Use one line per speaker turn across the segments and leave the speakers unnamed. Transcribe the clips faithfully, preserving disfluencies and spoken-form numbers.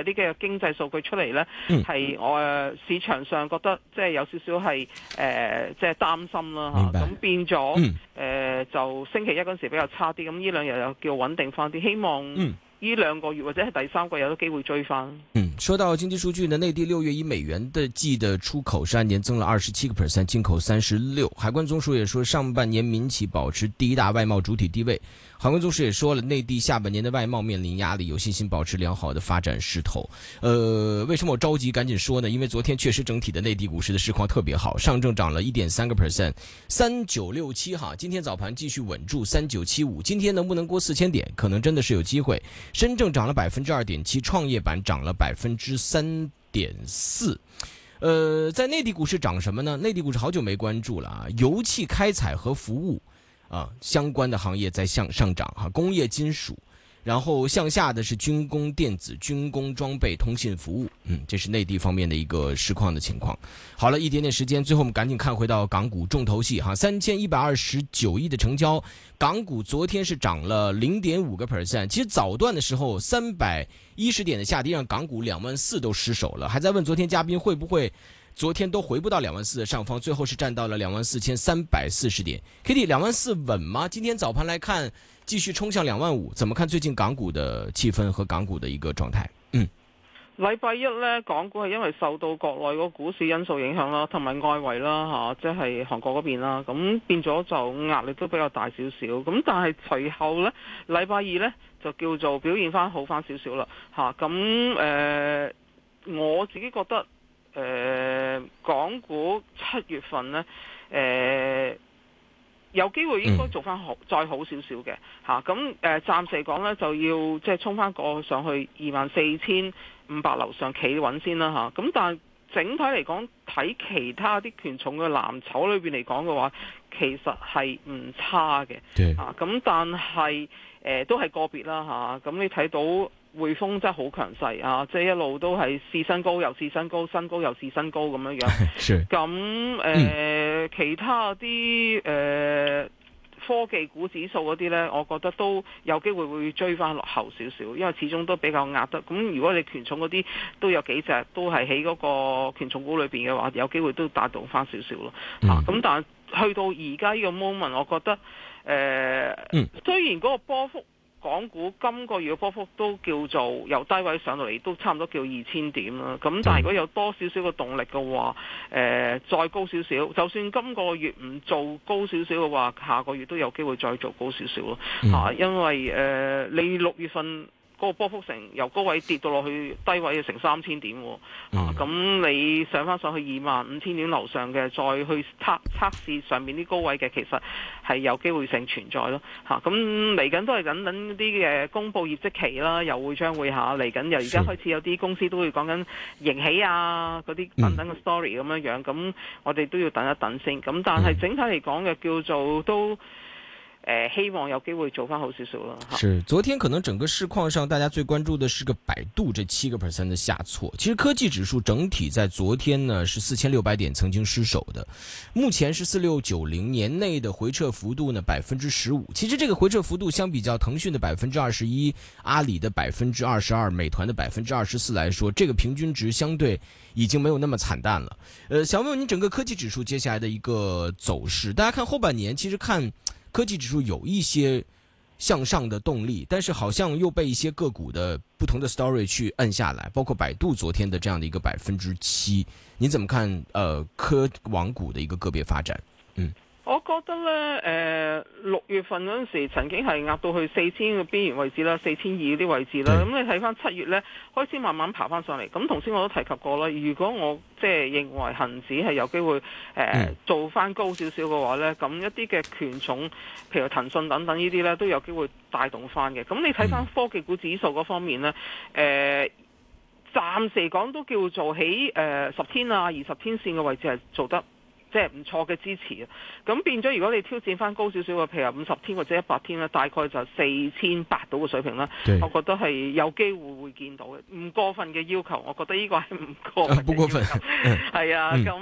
啲嘅經濟數據出嚟呢，係、嗯、我、呃、市場上覺得即係有少少係誒即係擔心啦嚇，咁變咗誒、嗯呃、就星期一嗰陣時比較差啲，咁呢兩日又叫穩定翻啲，希望呢兩個月或者係第三個有啲機會追翻。
嗯，說到經濟數據呢，內地六月以美元的計的出口是按年增了二十七個 percent， 進口三十六。海關總署也說，上半年民企保持第一大外貿主體地位。海關總署也說了，內地下半年的外貿面臨壓力，有信心保持良好的發展勢頭。呃，為什麼我着急趕緊說呢？因為昨天確實整體的內地股市的市況特別好，上證漲了一點三個 percent， 三九六七哈。今天早盤繼續穩住三九七五，今天能不能過四千點，可能真的是有機會。深證漲了百分之二點七，創業板漲了百分之三點四。呃，在內地股市漲什麼呢？內地股市好久沒關注了啊，油氣開採和服務啊相關的行業在向上漲哈，工業金屬，然後向下的是軍工電子、軍工裝備、通信服務，嗯，這是內地方面的一個市況的情況。好了，一點點時間，最後我們趕緊看回到港股重頭戲哈，三千一百二十九億的成交，港股昨天是漲了零點五個 percent。其實早段的時候，三百一十點的下跌讓港股兩萬四都失守了，還在問昨天嘉賓會不會昨天都回不到兩萬四的上方，最後是站到了兩萬四千三百四十點。Kitty， 兩萬四穩嗎？今天早盤來看，繼續衝向兩萬五，怎麼看最近港股的氣氛和港股的一個狀態？嗯，
禮拜一呢，港股係因為受到國內個股市因素影響啦，同埋外圍啦嚇，即係韓國嗰邊啦，咁變咗就壓力都比較大少少。咁但係隨後呢，禮拜二呢，就叫做表現翻好翻少少啦嚇。咁誒、呃，我自己覺得。誒、呃，港股七月份呢，誒、呃、有機會應該做翻好，再好少少嘅嚇。咁誒、呃，暫時嚟講呢，就要即係衝翻個上去二萬四千五百樓上企穩先啦嚇。咁、啊、但係整體嚟講，睇其他啲權重嘅藍籌裏邊嚟講嘅話，其實係唔差嘅嚇。咁、啊、但係誒、呃、都係個別啦嚇。咁、啊、你睇到。匯豐真係好強勢啊！即係一路都係試新高又試新高，新高又試新高咁樣樣。咁誒、呃嗯，其他啲誒、呃、科技股指數嗰啲呢，我覺得都有機會會追翻落後少少，因為始終都比較壓得。咁如果你權重嗰啲都有幾隻都係喺嗰個權重股裏邊嘅話，有機會都帶動翻少少咯。嚇、嗯！咁、啊、但係去到而家呢個 moment，我覺得誒、呃嗯，雖然嗰個波幅。港股今個月嘅波幅都叫做由低位上到嚟，都差唔多叫二千點啦。咁但係如果有多少少嘅動力嘅話，誒、呃、再高少少，就算今個月唔做高少少嘅話，下個月都有機會再做高少少咯。嚇、嗯，因為誒、呃、你六月份嗰個波幅成由高位跌到落去低位，成三千點喎。啊，咁你上翻上去二萬五千點樓上嘅，再去測測試上面啲高位嘅，其實係有機會性存在咯。嚇，咁嚟緊都係等等啲嘅公佈業績期啦，又會將會下嚟緊，由而家開始有啲公司都會講緊迎起啊嗰啲等等嘅 story 咁樣樣，咁我哋都要等一等先。咁但係整體嚟講嘅叫做都。呃、希望有機會做翻好少少啦。
是，昨天可能整個市況上，大家最關注的是個百度這七個 percent 的下挫。其實科技指數整體在昨天呢是四千六百點曾經失守的，目前是四六九零，年內的回撤幅度呢百分之十五。其實這個回撤幅度相比較騰訊的百分之二十一、阿里的百分之二十二、美團的百分之二十四來說，這個平均值相對已經沒有那麼慘淡了。呃，想問問您整個科技指數接下來的一個走勢，大家看後半年，其實看。科技指數有一些向上的動力，但是好像又被一些個股的不同的 story 去摁下來，包括百度昨天的這樣的一個百分之七，你怎麼看？呃，科網股的一個個別發展？嗯。
我覺得呢，誒、呃、六月份嗰陣時曾經係壓到去四千嘅邊緣位置啦，四千二嗰啲位置啦。咁你睇翻七月呢，開始慢慢爬翻上嚟。咁頭先我都提及過啦，如果我即係認為恒指係有機會誒、呃嗯、做翻高少少嘅話呢，咁一啲嘅權重，譬如騰訊等等呢啲呢，都有機會帶動翻嘅。咁你睇翻科技股指數嗰方面呢，誒、呃、暫時講都叫做喺誒十天啊、二十天線嘅位置係做得。即係唔錯嘅支持啊！咁變咗，如果你挑戰翻高少少嘅，譬如五十天或者一百天咧，大概就四千八到嘅水平啦。我覺得係有機會會見到嘅，唔過分嘅要求。我覺得呢個係唔過分嘅要求。
不過分。
係啊，咁、嗯、因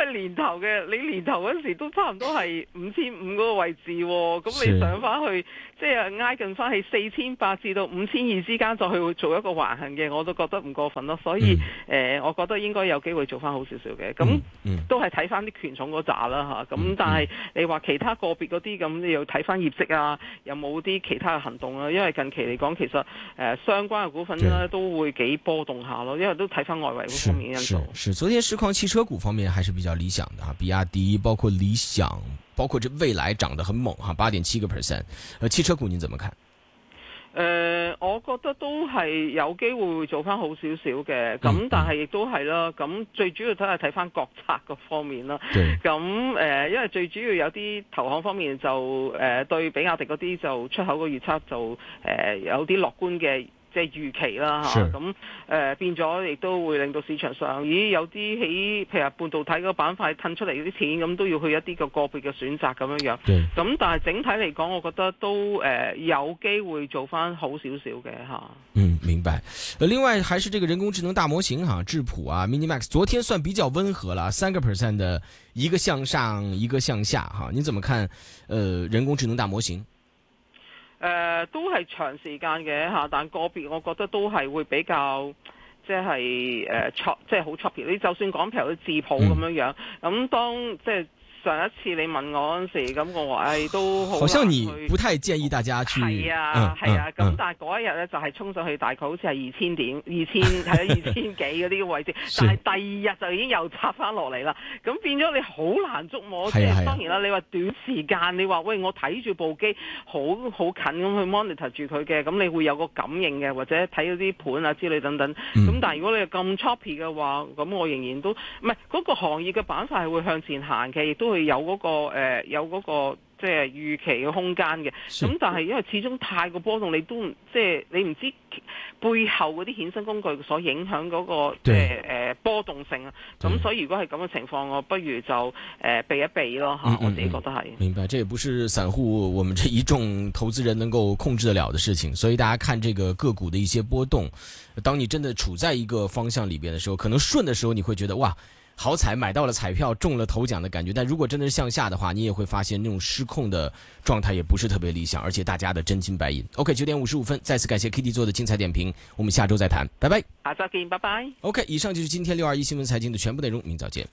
為年頭嘅你年頭嗰時都差唔多係五千五嗰個位置喎，咁你上翻去即係挨近翻去四千八至到五千二之間，再去做一個橫行嘅，我都覺得唔過分咯。所以誒、嗯呃，我覺得應該有機會做翻好少少嘅。咁、嗯嗯、都係睇翻啲權重嗰扎啦嚇。咁、嗯、但係你話其他個別嗰啲咁，你要睇翻業績啊，有冇啲其他嘅行動啊？因為近期嚟講，其實誒、呃、相關嘅股份咧都會幾波動下咯，因為都睇翻外圍嗰方面因素。
是是，昨天市況汽車股方面還是比較理想的啊，比亞迪包括理想，包括這蔚來漲得很猛哈，八點七個 percent。呃，汽車股您怎麼看？誒、
呃，我覺得都係有機會會做翻好少少嘅，咁、嗯、但係亦都係啦。咁最主要都係睇翻國策嗰方面啦。咁誒、呃，因為最主要有啲投行方面就誒、呃、對比亞迪嗰啲就出口個預測就誒、呃、有啲樂觀嘅。即係預期啦嚇，咁誒、呃、變咗亦都會令到市場上，咦有啲喺譬如話半導體嗰個板塊褪出嚟嗰啲錢，咁都要去一啲個個別嘅選擇咁樣樣。咁但係整體嚟講，我覺得都誒、呃、有機會做翻好少少嘅嚇。
嗯，明白。另外還是這個人工智能大模型哈，智譜啊 ，Minimax 昨天算比較溫和啦，三個 percent 的一個向上，一個向下哈。你怎麼看？呃，人工智能大模型？
誒、呃、都係長時間嘅嚇，但個別我覺得都係會比較即係誒錯，即係好 choppy。你就算講譬如啲智譜咁樣樣，咁、嗯、當即係。上一次你問我嗰陣時，咁我話誒都好難去。好像你
不太建議大家去。
係啊，係、嗯、啊，咁、嗯、但係嗰一日咧就係衝上去，大概好似係二千點、二千係啊二千幾嗰啲位置，但係第二日就已經又插翻落嚟啦。咁變咗你好難捉摸。即係、啊、當然啦，你話短時間，你話喂我睇住部機好好近咁去 monitor 住佢嘅，咁你會有個感應嘅，或者睇嗰啲盤啊之類等等。咁、嗯、但係如果你係咁 choppy 嘅話，咁我仍然都唔係嗰個行業嘅板塊係會向前行嘅，亦都。會有嗰、那個誒、呃，有嗰、那個即係預期嘅空間嘅。咁但係因為始終太過波動，你都即係你唔知背後嗰啲衍生工具所影響嗰、那個即係誒波動性啊。咁所以如果係咁嘅情況，我不如就誒、呃、避一避咯吓、嗯。我自己覺得係。
明白，這也不是散戶我們這一眾投資人能夠控制得了的事情。所以大家看這個個股的一些波動，當你真的處在一個方向裏邊的時候，可能順的時候你會覺得哇。好彩買到了彩票中了頭獎的感覺，但如果真的是向下的話，你也會發現那種失控的狀態也不是特別理想，而且大家的真金白銀。OK， 九點五十五分，再次感謝 Kitty 做的精彩點評，我們下周再談，拜拜。
下周見，拜拜。
OK， 以上就是今天六二一新聞財經的全部內容，明早見。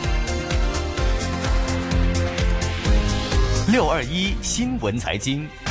六二一新聞財經。